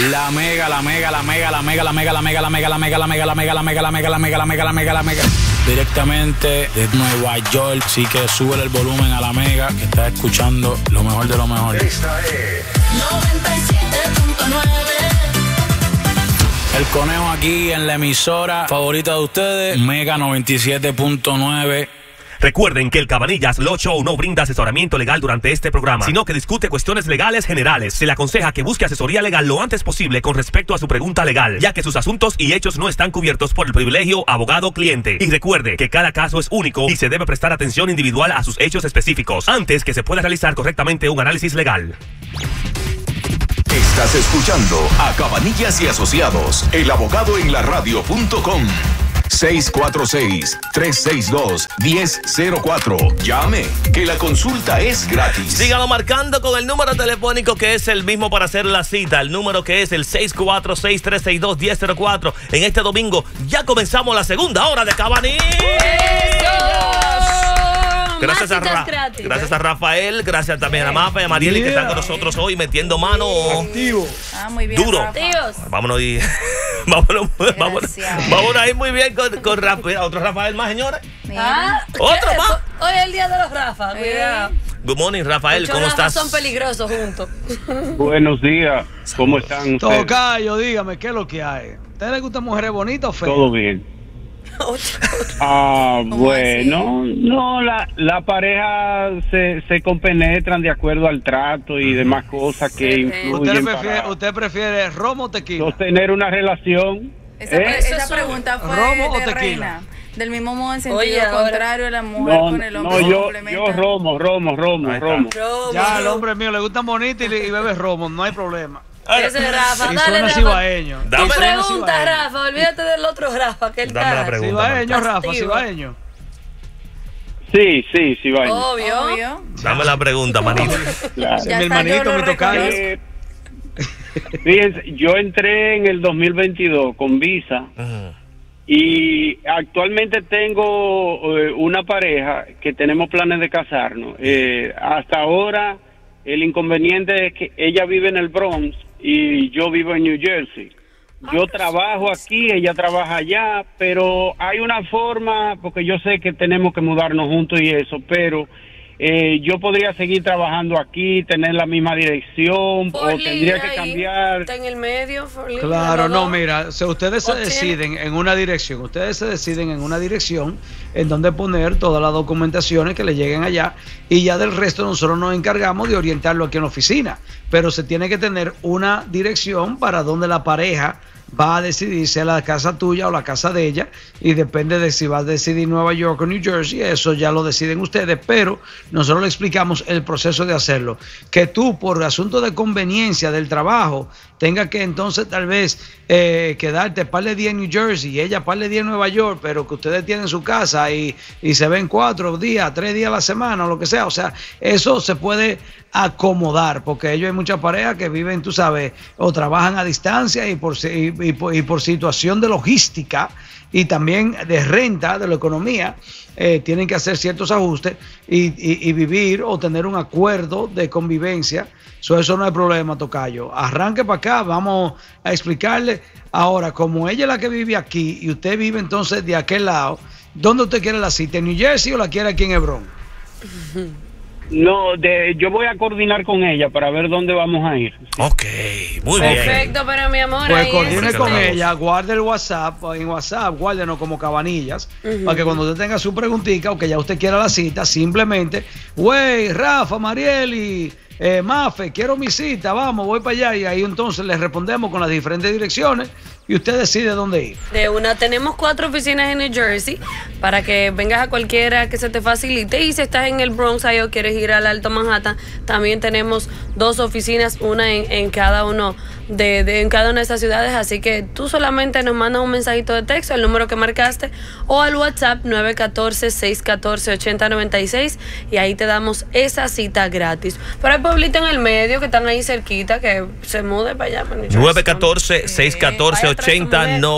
La mega. Directamente de Nueva York. Así que súbele el volumen a la mega, que está escuchando lo mejor de lo mejor. Esta es 97.9. El conejo aquí en la emisora favorita de ustedes, Mega 97.9. Recuerden que el Cabanillas Law Show no brinda asesoramiento legal durante este programa, sino que discute cuestiones legales generales. Se le aconseja que busque asesoría legal lo antes posible con respecto a su pregunta legal, ya que sus asuntos y hechos no están cubiertos por el privilegio abogado-cliente. Y recuerde que cada caso es único y se debe prestar atención individual a sus hechos específicos antes que se pueda realizar correctamente un análisis legal. Estás escuchando a Cabanillas y Asociados, el abogado en la radio.com. 646-362-1004. Llame, que la consulta es gratis. Síganlo marcando con el número telefónico que es el mismo para hacer la cita. El número que es el 646-362-1004. En este domingo ya comenzamos la segunda hora de Cabanillas. Gracias a Rafael, gracias también a Mafe y a Marieli que están con nosotros hoy metiendo mano. Activo. Muy bien, duro. Rafa. Vámonos y vámonos a ir muy bien con Rafael. Otro Rafael más, señores. Otro más. Hoy es el día de los Rafa. Cuidado. Good morning, Rafael. Muchos ¿Cómo Rafa estás? son peligrosos juntos. Buenos días. ¿Cómo están ustedes? Tocayo, dígame, ¿qué es lo que hay? ¿A usted le gustan mujeres bonitas o feas? Todo bien. Bueno, no, la pareja se compenetran de acuerdo al trato y demás cosas que influyen ¿Usted prefiere romo o tequila? sostener una relación. Esa pregunta fue ¿romo o de tequila? Reina. Del mismo modo, en sentido contrario, la mujer con el hombre. No, yo romo. Ya, al hombre mío le gustan bonitas y bebe romo, no hay problema. Ese es Rafa. Y Dale, suena Rafa. cibaeño. Tu pregunta, Rafa. Olvídate del otro Rafa, que él Dame la está. pregunta. Cibaeño, Rafa, Castigo. cibaeño. Sí, vaya. Obvio. Dame la pregunta, manito. Claro. Ya Mi está, hermanito, yo lo mi tocayo. reconozco. Fíjense, yo entré en el 2022 con visa. Y actualmente tengo una pareja que tenemos planes de casarnos. Hasta ahora el inconveniente es que ella vive en el Bronx y yo vivo en New Jersey. Yo trabajo aquí, ella trabaja allá, pero hay una forma, porque yo sé que tenemos que mudarnos juntos y eso, pero yo podría seguir trabajando aquí, tener la misma dirección, o tendría que cambiar. Está en el medio. Claro, no, mira, ustedes se deciden en una dirección, en donde poner todas las documentaciones que le lleguen allá y ya del resto nosotros nos encargamos de orientarlo aquí en la oficina, pero se tiene que tener una dirección para donde la pareja va a decidir si es la casa tuya o la casa de ella, y depende de si va a decidir Nueva York o New Jersey, eso ya lo deciden ustedes, pero nosotros le explicamos el proceso de hacerlo. Que tú, por asunto de conveniencia del trabajo, tenga que entonces tal vez quedarte par de días en New Jersey y ella par de días en Nueva York, pero que ustedes tienen su casa y se ven 4 días, 3 días a la semana o lo que sea, o sea, eso se puede acomodar, porque ellos hay muchas parejas que viven, tú sabes, o trabajan a distancia y por situación de logística y también de renta, de la economía, tienen que hacer ciertos ajustes y vivir o tener un acuerdo de convivencia. Eso no hay problema, tocayo. Arranque para acá, vamos a explicarle. Ahora, como ella es la que vive aquí y usted vive entonces de aquel lado, ¿dónde usted quiere la cita? ¿En New Jersey o la quiere aquí en Hebrón? No, yo voy a coordinar con ella para ver dónde vamos a ir. Ok, muy bien. Perfecto, pero mi amor, Pues ahí coordine con existe. ella, guarde el WhatsApp, en WhatsApp, guárdenos como Cabanillas, para que cuando usted tenga su preguntita o que ya usted quiera la cita, simplemente, güey, Rafa, Marieli, Mafe, quiero mi cita, vamos, voy para allá, y ahí entonces les respondemos con las diferentes direcciones y usted decide dónde ir. De una, tenemos 4 oficinas en New Jersey para que vengas a cualquiera que se te facilite, y si estás en el Bronx ahí o quieres ir al Alto Manhattan, también tenemos 2 oficinas, una en cada uno en cada una de esas ciudades, así que tú solamente nos mandas un mensajito de texto, el número que marcaste, o al WhatsApp 914-614-8096, y ahí te damos esa cita gratis. Pero hay pueblitos en el medio que están ahí cerquita, que se mude para allá, para New Jersey.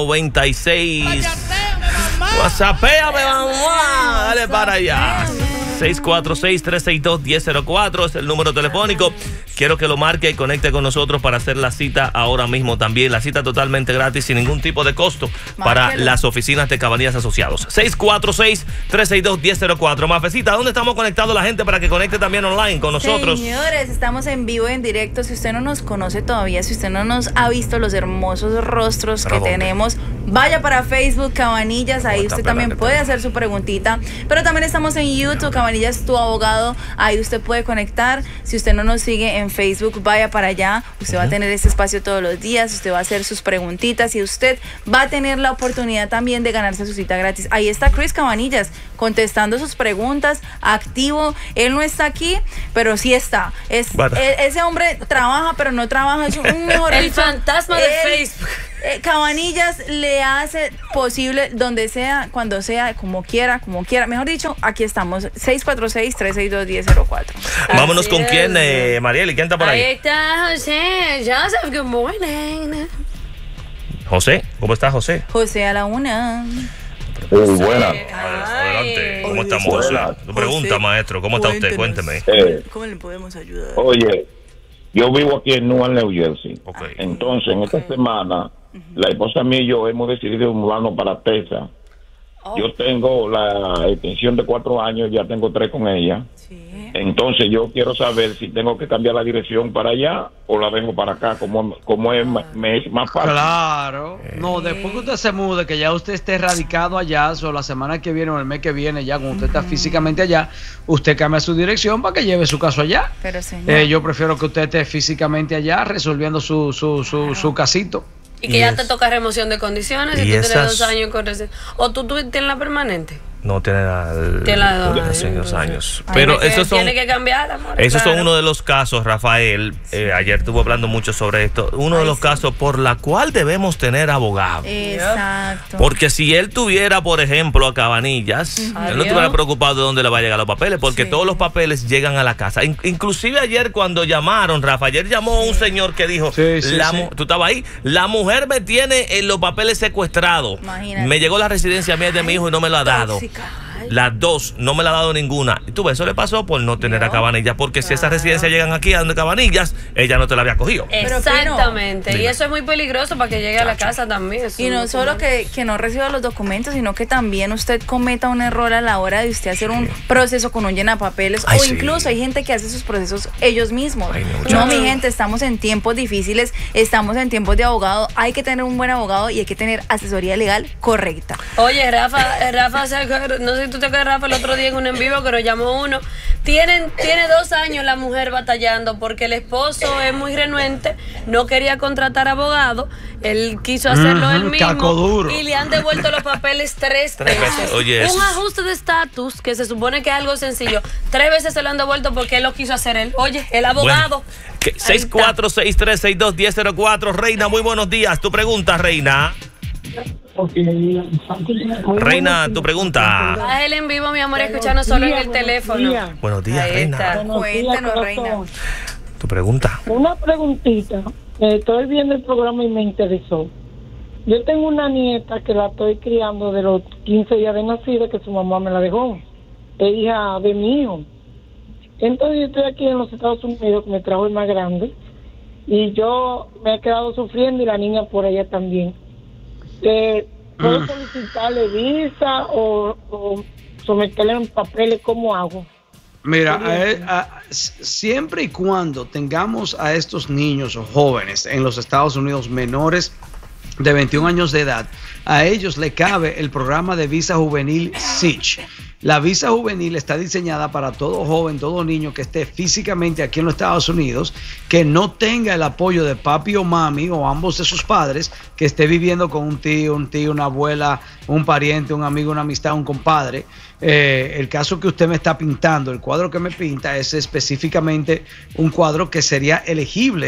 914-614-8096. WhatsAppéame, mamá. Dale para allá. 646-362-1004 es el número telefónico. Quiero que lo marque y conecte con nosotros para hacer la cita ahora mismo también. La cita totalmente gratis, sin ningún tipo de costo para las oficinas de Cabanillas Asociados. 646-362-1004. Mafecita, ¿dónde estamos conectados la gente para que conecte también online con nosotros? Señores, estamos en vivo, en directo. Si usted no nos conoce todavía, si usted no nos ha visto los hermosos rostros que tenemos, vaya para Facebook Cabanillas, ahí usted también puede hacer su preguntita. Pero también estamos en YouTube, Cabanillas tu abogado, ahí usted puede conectar. Si usted no nos sigue en Facebook, vaya para allá, usted va a tener este espacio todos los días, usted va a hacer sus preguntitas y usted va a tener la oportunidad también de ganarse su cita gratis. Ahí está Chris Cabanillas contestando sus preguntas, activo. Él no está aquí, pero sí está. Ese hombre trabaja, pero no trabaja, es un mejor el fantasma de Facebook. Cabanillas le hace posible donde sea, cuando sea, como quiera. Mejor dicho, aquí estamos, 646-362-1004. Vámonos con quién, Mariel, ¿quién está por ahí? Ahí está José. Joseph, good morning. José, ¿cómo está José? José a la una. Muy buena. Adelante. ¿Cómo estamos, José? Tu pregunta, maestro, ¿cómo está usted? Cuénteme. ¿Cómo le podemos ayudar? Oye, yo vivo aquí en Newark, New Jersey. Entonces, en esta semana, la esposa mía y yo hemos decidido mudarnos para Texas. Yo tengo la extensión de 4 años, ya tengo 3 con ella. Entonces yo quiero saber si tengo que cambiar la dirección para allá o la dejo para acá, como me es más fácil. Claro. No, después que usted se mude, que ya usted esté radicado allá, o la semana que viene o el mes que viene, ya cuando usted está físicamente allá, usted cambia su dirección para que lleve su caso allá. Pero señor, yo prefiero que usted esté físicamente allá resolviendo su casito. Y que ya te toca remoción de condiciones y tú tienes 2 años con o tú tienes la permanente. No tiene hace 2 años. Pero tiene que cambiar, amor. Esos son uno de los casos, Rafael. Ayer estuvo hablando mucho sobre esto. Uno de los casos por la cual debemos tener abogado. Exacto. Porque si él tuviera, por ejemplo, a Cabanillas, él no estuviera preocupado de dónde le va a llegar los papeles, porque todos los papeles llegan a la casa. Inclusive ayer cuando llamaron, Rafa, ayer llamó un señor que dijo, tú estabas ahí, la mujer me tiene los papeles secuestrados. Imagínate. Me llegó la residencia mía de mi hijo y no me lo ha dado. Las 2 no me la ha dado ninguna. Y tú ves, eso le pasó por no tener a Cabanillas, porque si esas residencias llegan aquí a donde Cabanillas, ella no te la había cogido. Exactamente. Y eso es muy peligroso para que llegue a la casa también. Y no solo que no reciba los documentos, sino que también usted cometa un error a la hora de usted hacer un proceso con un llenapapeles. O incluso hay gente que hace sus procesos ellos mismos. No, mi gente, estamos en tiempos difíciles, estamos en tiempos de abogado. Hay que tener un buen abogado y hay que tener asesoría legal correcta. Oye, Rafa, no sé si tú te acuerdas, Rafa, el otro día en un en vivo que nos llamó uno. Tiene 2 años la mujer batallando porque el esposo es muy renuente, no quería contratar abogado, él quiso hacerlo él mismo y le han devuelto los papeles 3 veces. Oye, un ajuste de estatus que se supone que es algo sencillo, 3 veces se lo han devuelto porque él lo quiso hacer él. Oye, el abogado. 646-362-1004. Reina, muy buenos días. Tu pregunta, Reina. Reina, tu pregunta. Haz el en vivo, mi amor, escuchando solo en el teléfono. Buenos días, Reina. Cuéntanos, Reina. Tu pregunta. Una preguntita. Estoy viendo el programa y me interesó. Yo tengo una nieta que la estoy criando de los 15 días de nacida, que su mamá me la dejó. Es hija de mi hijo. Entonces yo estoy aquí en los Estados Unidos, que me trajo el más grande, y yo me he quedado sufriendo y la niña por allá también. ¿Puedo solicitarle visa o someterle en papeles? ¿Cómo hago? Mira, siempre y cuando tengamos a estos niños o jóvenes en los Estados Unidos menores de 21 años de edad, a ellos le cabe el programa de visa juvenil SICH. La visa juvenil está diseñada para todo joven, todo niño que esté físicamente aquí en los Estados Unidos, que no tenga el apoyo de papi o mami o ambos de sus padres, que esté viviendo con un tío, una abuela, un pariente, un amigo, una amistad, un compadre. El caso que usted me está pintando, el cuadro que me pinta es específicamente un cuadro que sería elegible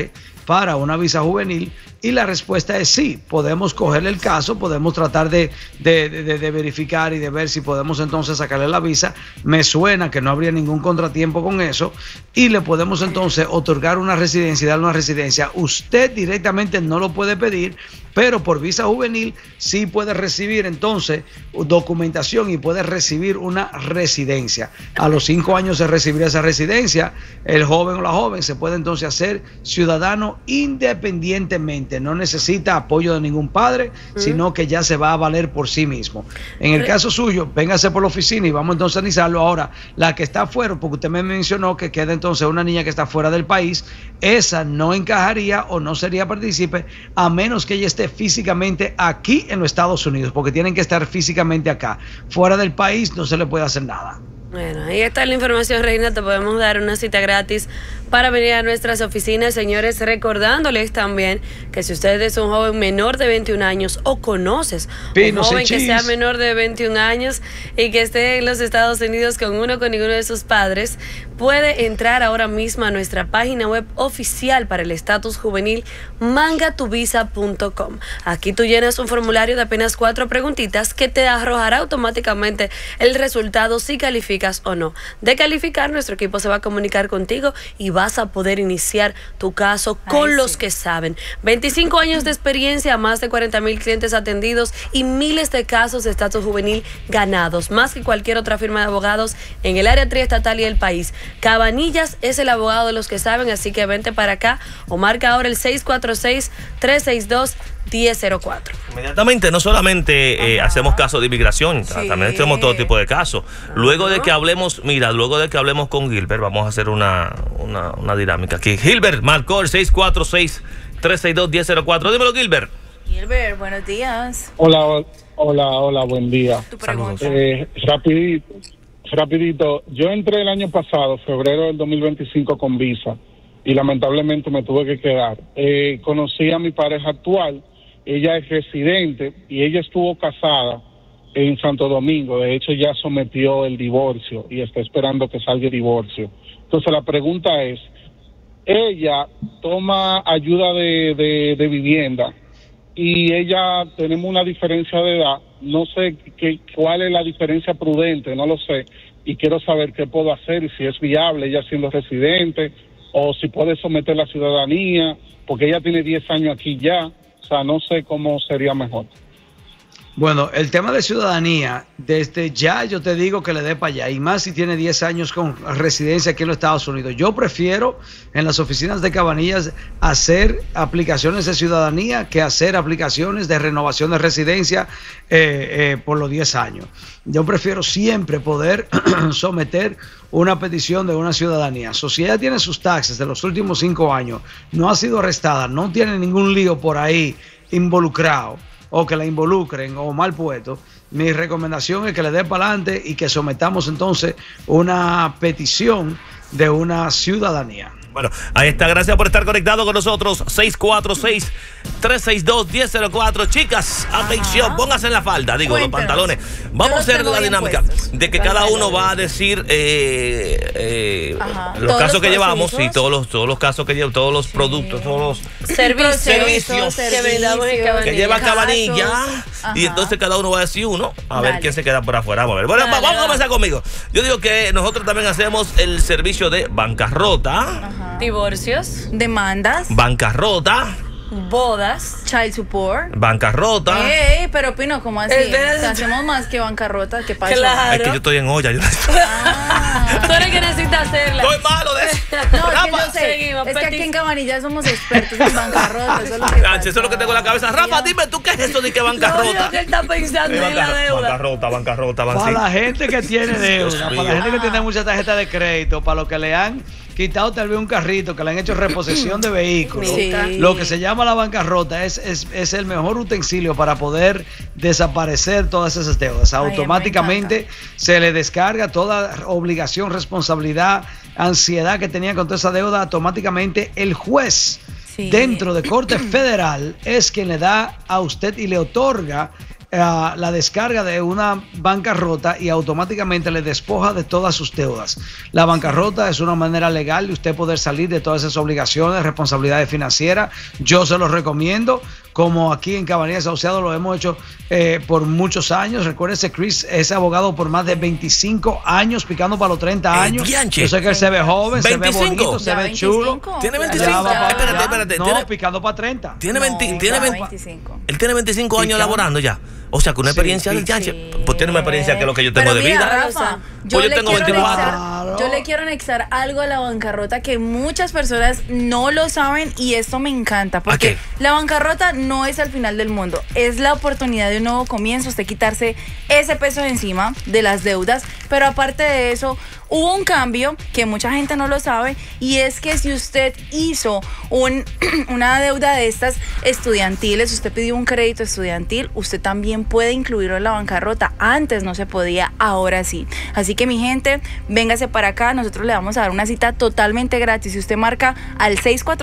para una visa juvenil? Y la respuesta es sí, podemos cogerle el caso, podemos tratar de verificar y de ver si podemos entonces sacarle la visa. Me suena que no habría ningún contratiempo con eso y le podemos entonces otorgar una residencia y darle una residencia. Usted directamente no lo puede pedir, pero por visa juvenil sí puede recibir entonces documentación y puede recibir una residencia. A los 5 años se recibiría esa residencia, el joven o la joven se puede entonces hacer ciudadano independientemente, no necesita apoyo de ningún padre, sino que ya se va a valer por sí mismo. En el caso suyo, véngase por la oficina y vamos entonces a analizarlo. Ahora, la que está afuera, porque usted me mencionó que queda entonces una niña que está fuera del país, esa no encajaría o no sería partícipe a menos que ella esté físicamente aquí en los Estados Unidos, porque tienen que estar físicamente acá. Fuera del país no se le puede hacer nada. Bueno, ahí está la información, Reina. Te podemos dar una cita gratis para venir a nuestras oficinas, señores, recordándoles también que si usted es un joven menor de 21 años o conoces un joven que sea menor de 21 años y que esté en los Estados Unidos con uno o con ninguno de sus padres, puede entrar ahora mismo a nuestra página web oficial para el estatus juvenil, mangatuvisa.com. Aquí tú llenas un formulario de apenas 4 preguntitas que te arrojará automáticamente el resultado si calificas o no. De calificar, nuestro equipo se va a comunicar contigo y vas a poder iniciar tu caso con los que saben. 25 años de experiencia, más de 40,000 clientes atendidos y miles de casos de estatus juvenil ganados, más que cualquier otra firma de abogados en el área triestatal y el país. Cabanillas es el abogado de los que saben, así que vente para acá o marca ahora el 646-362-1004. Inmediatamente, no solamente hacemos casos de inmigración, también tenemos todo tipo de casos. Luego de que hablemos, luego de que hablemos con Gilbert, vamos a hacer una dinámica aquí. Gilbert marcó el 646-362-1004. Dímelo, Gilbert. Gilbert, buenos días. Hola, buen día. Rapidito, yo entré el año pasado, febrero del 2025, con visa y lamentablemente me tuve que quedar. Conocí a mi pareja actual, ella es residente y ella estuvo casada en Santo Domingo. De hecho, ya sometió el divorcio y está esperando que salga el divorcio. Entonces, la pregunta es, ella toma ayuda de vivienda y ella, tenemos una diferencia de edad, no sé cuál es la diferencia prudente, no lo sé, y quiero saber qué puedo hacer y si es viable ella siendo residente o si puede someter la ciudadanía, porque ella tiene 10 años aquí ya, o sea, no sé cómo sería mejor. Bueno, el tema de ciudadanía, desde ya yo te digo que le dé para allá, y más si tiene 10 años con residencia aquí en los Estados Unidos. Yo prefiero en las oficinas de Cabanillas hacer aplicaciones de ciudadanía que hacer aplicaciones de renovación de residencia por los 10 años. Yo prefiero siempre poder someter una petición de una ciudadanía. Si ella tiene sus taxes de los últimos 5 años, no ha sido arrestada, no tiene ningún lío por ahí involucrado, o que la involucren o mal puesto, mi recomendación es que le dé para adelante y que sometamos entonces una petición de una ciudadanía. Bueno, ahí está. Gracias por estar conectado con nosotros. 646-362-1004. Chicas, atención, pónganse en la falda, los pantalones. Vamos a hacer la dinámica de que cada uno va a decir los casos que llevamos y todos los casos que llevamos, todos los productos, todos los servicios que lleva Cabanilla. Y entonces cada uno va a decir uno, a ver quién se queda por afuera. Vamos a ver. Bueno, vamos a comenzar conmigo. Yo digo que nosotros también hacemos el servicio de bancarrota. Divorcios, demandas, bancarrota, bodas, child support, bancarrota. Pero Pino, ¿cómo así? Hacemos más que bancarrota. ¿Qué pasa? Claro. Es que yo estoy en olla. Tú eres que necesitas hacerla. Estoy malo de eso. No, es que yo sé. Seguimos, es que aquí en Cabanilla somos expertos en bancarrota. Eso es lo que tengo en la cabeza. Rafa, dime tú qué es eso de que bancarrota. No, que él está pensando en la deuda. Bancarrota. Para la gente que tiene deuda, para la gente que tiene mucha tarjeta de crédito, para los que le han quitado tal vez un carrito, que le han hecho reposición de vehículos. Sí. Lo que se llama la bancarrota es el mejor utensilio para poder desaparecer todas esas deudas. Automáticamente se le descarga toda obligación, responsabilidad, ansiedad que tenía con toda esa deuda. Automáticamente el juez dentro de Corte Federal es quien le da a usted y le otorga la descarga de una bancarrota y automáticamente le despoja de todas sus deudas. La bancarrota es una manera legal de usted poder salir de todas esas obligaciones, responsabilidades financieras. Yo se los recomiendo, como aquí en Cabanillas Asociados lo hemos hecho por muchos años. Recuérdese, Chris es abogado por más de 25 años, picando para los 30 años. Yo sé que él se ve joven, 25. Se ve bonito, se ve chulo. ¿Tiene 25? Espérate. No, picando para 30. Tiene 25. Él tiene 25 años laborando ya. O sea, que una experiencia del Yanche, pues tiene más experiencia que lo que yo tengo de vida. Rafa, yo tengo 24. Yo le quiero anexar algo a la bancarrota que muchas personas no lo saben y esto me encanta. Porque la bancarrota no es el final del mundo. Es la oportunidad de un nuevo comienzo, usted quitarse ese peso de encima de las deudas. Pero aparte de eso, hubo un cambio que mucha gente no lo sabe, y es que si usted hizo una deuda de estas estudiantiles, usted pidió un crédito estudiantil, usted también puede incluirlo en la bancarrota. Antes no se podía, ahora sí. Así que mi gente, véngase para acá, nosotros le vamos a dar una cita totalmente gratis. Si usted marca al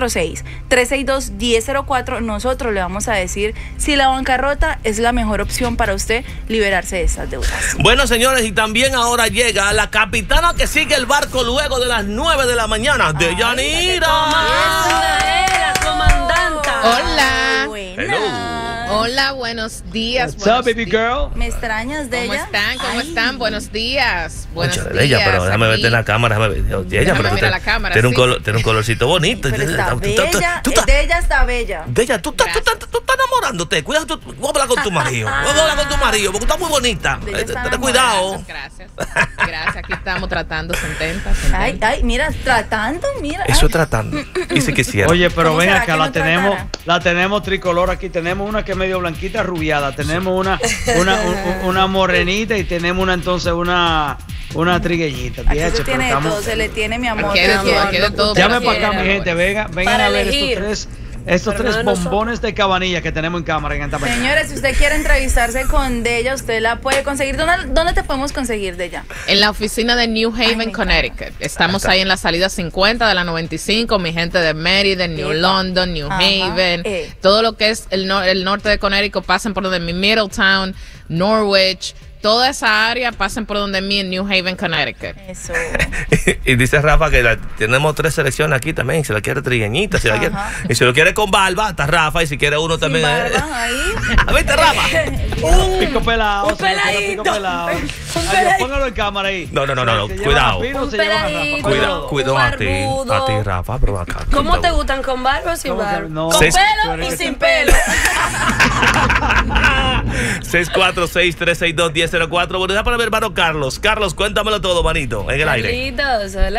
646-362-1004, nosotros le vamos a decir si la bancarrota es la mejor opción para usted liberarse de estas deudas. Bueno, señores, y también ahora llega la capitana que sigue el barco luego de las 9 de la mañana, Deyanira. La comandanta. Hola. Buena. Hola, buenos días. What's up, baby girl? ¿Me extrañas de ella? ¿Cómo están? Buenos días. Buenos días. Ella, pero déjame verte en la cámara. Déjame ver la cámara. Tiene un colorcito bonito. Pero está bella. De ella está bella. De ella, tú estás enamorándote. Cuidado, voy a hablar con tu marido. Porque está muy bonita. Ten cuidado. Gracias. Aquí estamos tratando, Cententa. Ay, mira, tratando, mira. Eso tratando. Y si quisiera. Oye, pero ven acá, la tenemos tricolor aquí. Tenemos una que es medio blanquita, rubiada. Tenemos una morenita y tenemos una trigueñita. Aquí se tiene de todo, se le tiene, mi amor. Aquí de todo. Llame para acá, mi gente. Vengan a ver estos tres bombones de Cabanilla que tenemos en cámara en esta mañana. Señores, si usted quiere entrevistarse con Deya, usted la puede conseguir. ¿Dónde te podemos conseguir, Deya? En la oficina de New Haven, Connecticut. Estamos ahí en la salida 50 de la 95. Mi gente de Meriden, New London, New Haven, todo lo que es el norte de Connecticut, pasen por donde mi Middletown, Norwich. Toda esa área pasen por donde mí en New Haven, Connecticut. Eso. Y dice Rafa que tenemos 3 selecciones aquí también. Si la quiere trigueñita, si la quiere. Y si lo quiere con barba, está Rafa. Y si quiere uno también. Barba, ahí. ¿Viste, Rafa? Pico pelado. Un peladito. Póngalo en cámara ahí. No. Cuidado. Cuidado a ti, Rafa. Pero acá. ¿Cómo te gustan, con barba o sin barba? No. Con pelo y sin pelo. 646-362-1004. Bueno, ya para mi hermano Carlos. Carlos, cuéntamelo todo, manito, en el aire. Carlitos, hola.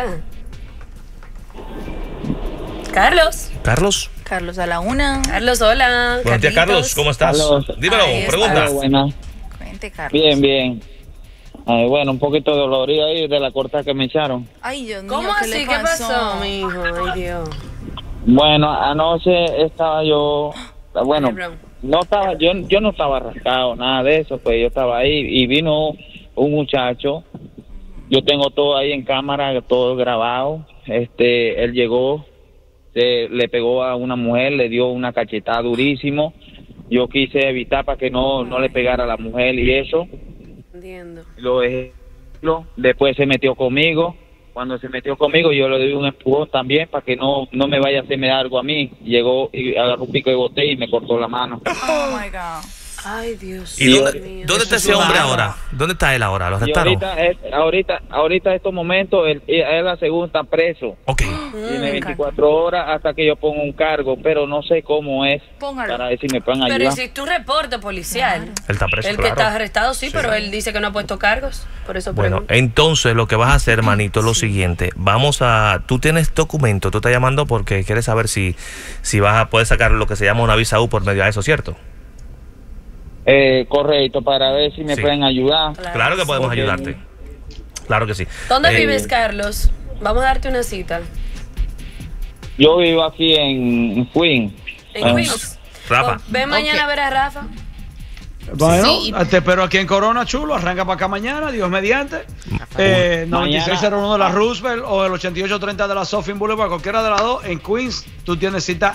Carlos. Carlos a la una. Carlos, hola. Buenos días, Carlos, ¿cómo estás? Carlos. Dímelo, pregunta. Cuente, Carlos. Bien. Bueno, un poquito dolorido ahí de la corta que me echaron. Ay, Dios mío, ¿cómo así? ¿Qué pasó, mi hijo? Ay, Dios. Bueno, anoche estaba yo, bueno, yo no estaba rascado, nada de eso, pues yo estaba ahí y vino un muchacho, yo tengo todo ahí en cámara, todo grabado, él llegó, le pegó a una mujer, le dio una cachetada durísimo, yo quise evitar para que no le pegara a la mujer y eso. Entiendo. Después se metió conmigo. Cuando se metió conmigo, yo le di un empujón también para que no me vaya a hacerme algo a mí. Llegó y agarró un pico de botella y me cortó la mano. Oh my God. Ay, Dios. ¿Y dónde está ese hombre ahora? ¿Dónde está él ahora? ¿Lo arrestaron? Ahorita estos momentos, él la segunda está preso. Ok. Tiene 24 horas hasta que yo ponga un cargo, pero no sé cómo es. Póngalo. Para ver si me pueden ayudar. Pero si tu reporte policial. Él está preso, El que está arrestado, sí, pero él dice que no ha puesto cargos. Por eso bueno, pregunto. entonces lo que vas a hacer, manito, es lo siguiente. Tú tienes documento, tú estás llamando porque quieres saber si vas a poder sacar lo que se llama una visa U por medio de eso, ¿cierto? Correcto, para ver si me pueden ayudar. Claro que podemos ayudarte. Claro que sí. ¿Dónde vives, Carlos? Vamos a darte una cita. Yo vivo aquí en Queens. ¿En Queens? Rafa. Ven mañana a ver a Rafa. Bueno, te espero aquí en Corona, chulo. Arranca para acá mañana, Dios mediante. 9601 de la Roosevelt o el 8830 de la Sofin Boulevard, cualquiera de las dos. En Queens, tú tienes cita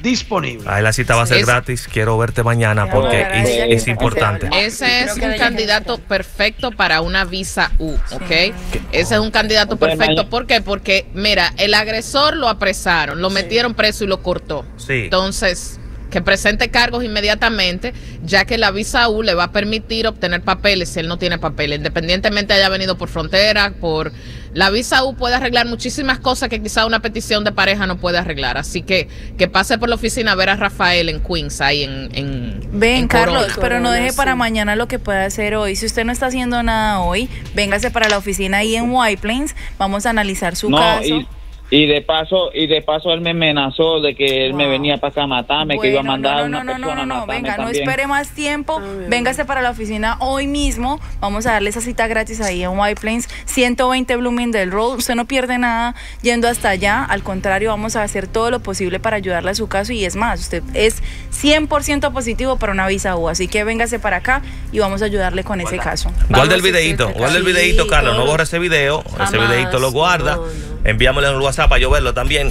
disponible. Ahí la cita va a ser gratis. Quiero verte mañana porque es importante. Ese es un candidato perfecto para una visa U, ¿ok? Ese es un candidato perfecto. ¿Por qué? Porque, mira, el agresor lo apresaron, lo metieron preso y lo cortó. Sí. Entonces, que presente cargos inmediatamente, ya que la visa U le va a permitir obtener papeles si él no tiene papeles, independientemente haya venido por frontera, por... La visa U puede arreglar muchísimas cosas que quizá una petición de pareja no puede arreglar. Así que pase por la oficina a ver a Rafael en Queens, ahí en Carlos, Corona. pero no deje para mañana lo que pueda hacer hoy. Si usted no está haciendo nada hoy, véngase para la oficina ahí en White Plains. Vamos a analizar su caso. Y de paso él me amenazó de que él me venía para acá a matarme, que iba a mandar a una persona a matarme venga, también. no espere más tiempo, véngase para la oficina hoy mismo, vamos a darle esa cita gratis ahí en White Plains, 120 Bloomingdale Road, usted no pierde nada yendo hasta allá, al contrario, vamos a hacer todo lo posible para ayudarle a su caso y es más, usted es 100% positivo para una visa U, así que véngase para acá y vamos a ayudarle con ese caso. Guarda el videíto, Carlos, no borra ese video, ese videíto lo guarda, enviámosle un WhatsApp para yo verlo también.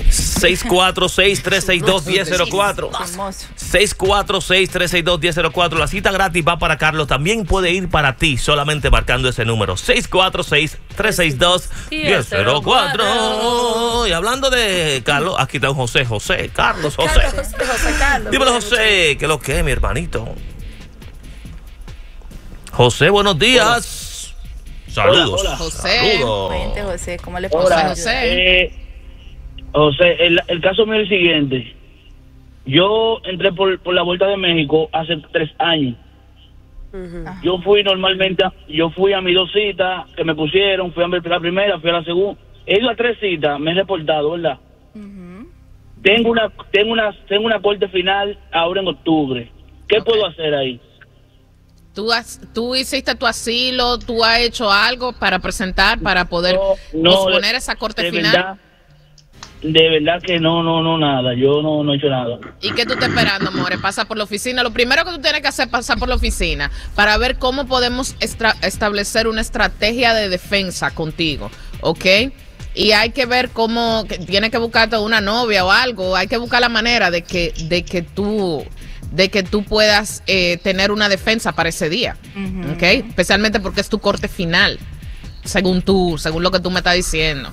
646-362-1004. 646-362-1004. La cita gratis va para Carlos. También puede ir para ti, solamente marcando ese número. 646-362-1004. Y hablando de Carlos, aquí está un José. Carlos. Dímelo, José. ¿Qué es lo que es, mi hermanito? José, buenos días. Saludos. Hola. José. Saludos. Cuente, José, ¿cómo le Hola, pasa, José? José, el caso mío es el siguiente. Yo entré por la Vuelta de México hace 3 años. Yo fui a mis 2 citas que me pusieron, fui a la primera, fui a la segunda. He ido a 3 citas, me he reportado, ¿verdad? Tengo una corte final ahora en octubre. ¿Qué puedo hacer ahí? ¿Tú hiciste tu asilo? ¿Tú has hecho algo para presentar, para poder posponer esa corte final? De verdad que no, nada. Yo no he hecho nada. ¿Y qué tú estás esperando, amores? Pasa por la oficina. Lo primero que tú tienes que hacer es pasar por la oficina para ver cómo podemos establecer una estrategia de defensa contigo, ¿ok? Y hay que ver cómo, tienes que buscarte una novia o algo. Hay que buscar la manera de que tú puedas tener una defensa para ese día, ¿ok? Especialmente porque es tu corte final, según lo que tú me estás diciendo.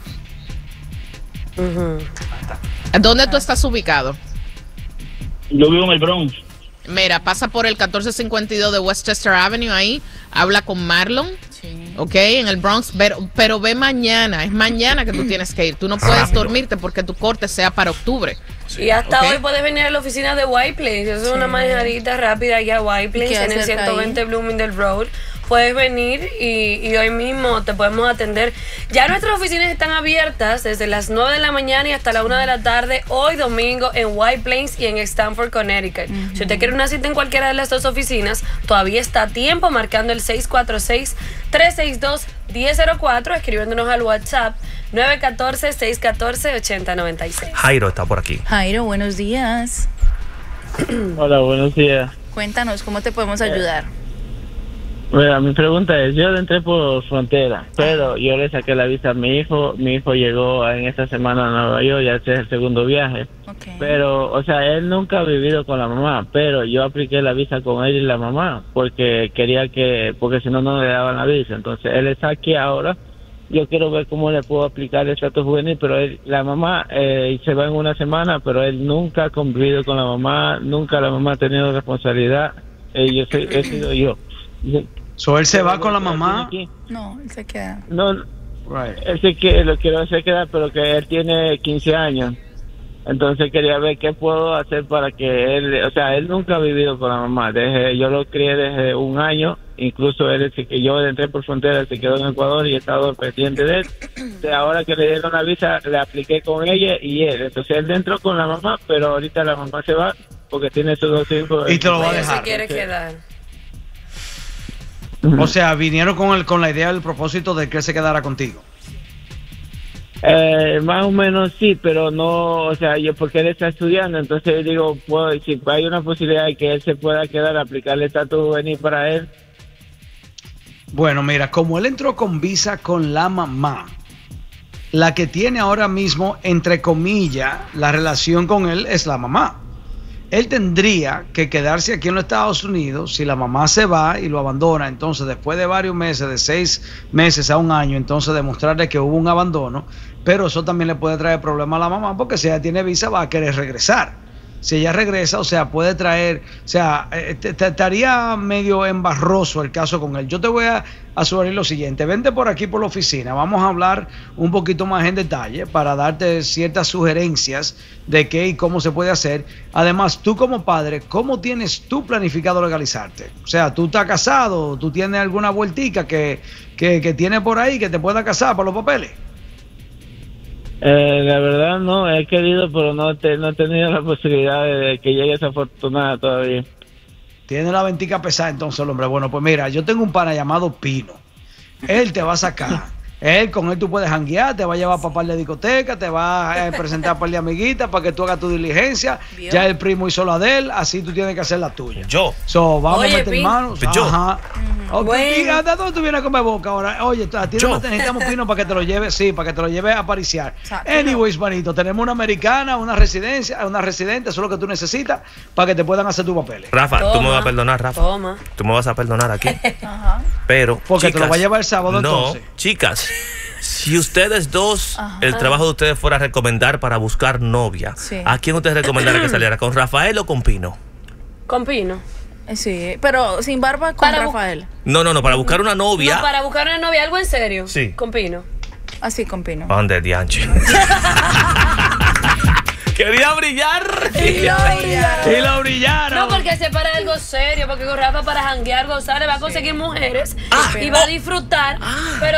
¿Dónde tú estás ubicado? Yo vivo en el Bronx. Mira, pasa por el 1452 de Westchester Avenue ahí, habla con Marlon, ok, en el Bronx, pero ve mañana, es mañana que tú tienes que ir, tú no puedes dormirte porque tu corte sea para octubre. Y hasta hoy puedes venir a la oficina de White Plains, eso es una manejadita rápida allá a White Plains en el 120 Bloomingdale Road. Puedes venir y hoy mismo te podemos atender. Ya nuestras oficinas están abiertas desde las 9 de la mañana y hasta la 1 de la tarde, hoy domingo en White Plains y en Stamford, Connecticut. Si usted quiere una cita en cualquiera de las 2 oficinas, todavía está a tiempo marcando el 646-362-1004, escribiéndonos al WhatsApp 914-614-8096. Jairo está por aquí. Jairo, buenos días. Hola, buenos días. Cuéntanos, ¿cómo te podemos ayudar? Mira, mi pregunta es, yo entré por frontera, pero yo le saqué la visa a mi hijo llegó en esta semana a Nueva York, ya este es el segundo viaje, pero, o sea, él nunca ha vivido con la mamá, pero yo apliqué la visa con él y la mamá, porque porque si no, no le daban la visa, entonces él está aquí ahora, yo quiero ver cómo le puedo aplicar el estatus juvenil, pero la mamá se va en una semana, pero él nunca ha convivido con la mamá, nunca la mamá ha tenido responsabilidad, he sido yo. So, ¿él se va con la mamá? No, él se queda. No, él lo quiero hacer quedar, pero que él tiene 15 años. Entonces quería ver qué puedo hacer para que él, o sea, él nunca ha vivido con la mamá. Yo lo crié desde 1 año, incluso yo entré por frontera, se quedó en Ecuador y he estado pendiente de él. O sea, ahora que le dieron la visa, le apliqué con ella y él. Entonces él entró con la mamá, pero ahorita la mamá se va porque tiene sus 2 hijos. Y te lo va a dejar. Se quiere quedar. O sea, vinieron con la idea, el propósito de que él se quedara contigo. Más o menos sí, pero no, o sea, porque él está estudiando, entonces digo, si hay una posibilidad de que él se pueda quedar, aplicarle estatus juvenil para él. Bueno, mira, como él entró con visa con la mamá, la que tiene ahora mismo, entre comillas, la relación con él es la mamá. él tendría que quedarse aquí en los Estados Unidos. Si la mamá se va y lo abandona, entonces después de varios meses, de 6 meses a 1 año, entonces demostrarle que hubo un abandono, pero eso también le puede traer problemas a la mamá, porque si ella tiene visa va a querer regresar. Si ella regresa, o sea, puede traer, o sea, estaría medio embarroso el caso con él. Yo te voy a sugerir lo siguiente: vente por aquí por la oficina, vamos a hablar un poquito más en detalle para darte ciertas sugerencias de qué y cómo se puede hacer. Además, tú como padre, ¿cómo tienes tú planificado legalizarte? O sea, ¿tú estás casado? ¿Tú tienes alguna vueltica que tiene por ahí que te pueda casar por los papeles? La verdad no, he querido, pero no he tenido la posibilidad de que llegue esa fortuna todavía. Tiene la ventica pesada entonces el hombre. Bueno, pues mira, yo tengo un pana llamado Pino. Él te va a sacar. Con él tú puedes janguear, te va a llevar para par de discoteca, te va a presentar par de amiguitas para que tú hagas tu diligencia. ¿Vio? Ya el primo hizo la de él, así tú tienes que hacer la tuya. Vamos a meter manos. Ajá. Okay. ¿De dónde tú vienes a comer boca ahora? Oye, necesitamos Pino para que te lo lleve, para que te lo lleve a pariciar. Anyways, manito, tenemos una americana, una residente, eso es lo que tú necesitas para que te puedan hacer tus papeles. Rafa, tú me vas a perdonar, Rafa. Tú me vas a perdonar aquí. Ajá. Pero, porque chicas, te lo va a llevar el sábado entonces. Chicas, si ustedes dos, el trabajo de ustedes fuera a recomendar para buscar novia, ¿a quién ustedes recomendarían que saliera? ¿Con Rafael o con Pino? Con Pino. Sí, pero sin barba con Rafael. No, para buscar una novia. No, para buscar una novia, algo en serio. Sí. Con Pino. Así, con Pino. ¿Dónde, dianche? Quería brillar. Y lo brillaron. No, porque se para algo serio, porque con Rafa para janguear, gozar, va a conseguir mujeres y va a disfrutar. Pero